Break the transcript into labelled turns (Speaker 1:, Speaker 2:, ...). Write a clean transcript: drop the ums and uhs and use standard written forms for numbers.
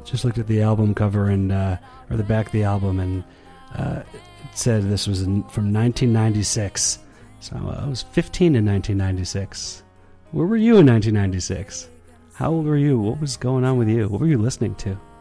Speaker 1: just looked at the album cover and or the back of the album, and it said this was from 1996. So I was 15 in 1996. Where were you in 1996? How old were you? What was going on with you? What were you listening to?